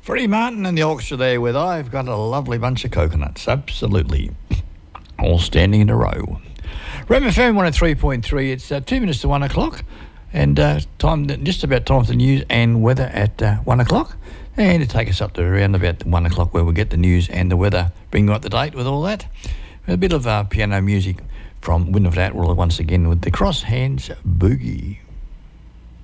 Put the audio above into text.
Freddie Martin and the orchestra there with I've Got a Lovely Bunch of Coconuts. Absolutely. All standing in a row. Rem FM 103.3. It's 2 minutes to 1 o'clock. And just about time for the news and weather at 1 o'clock. And to take us up to around about 1 o'clock where we'll get the news and the weather, bring you up to date with all that. A bit of piano music from Winifred Atwell once again with the Cross Hands Boogie.